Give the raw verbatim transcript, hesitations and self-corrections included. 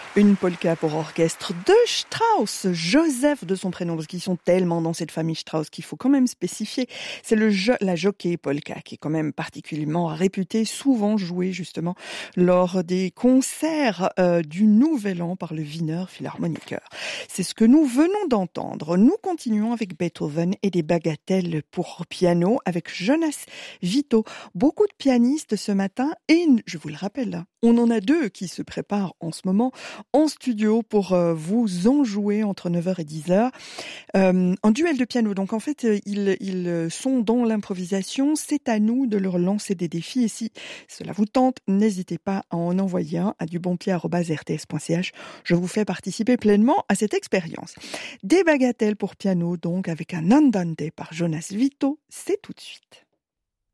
Une polka pour orchestre de Strauss, Joseph de son prénom, parce qu'ils sont tellement dans cette famille Strauss qu'il faut quand même spécifier. C'est le jo- la jockey polka qui est quand même particulièrement réputée, souvent jouée justement lors des concerts euh, du Nouvel An par le Wiener Philharmoniker. C'est ce que nous venons d'entendre. Nous continuons avec Beethoven et des bagatelles pour piano avec Jonas Vito. Beaucoup de pianistes ce matin et je vous le rappelle, on en a deux qui se préparent en ce moment en studio pour euh, vous en jouer entre neuf heures et dix heures. Euh, en duel de piano. Donc en fait, euh, ils, ils sont dans l'improvisation. C'est à nous de leur lancer des défis. Et si cela vous tente, n'hésitez pas à en envoyer un à dubonpied arobase r t s point c h. Je vous fais participer pleinement à cette expérience. Des bagatelles pour piano, donc avec un andante par Jonas Vito. C'est tout de suite.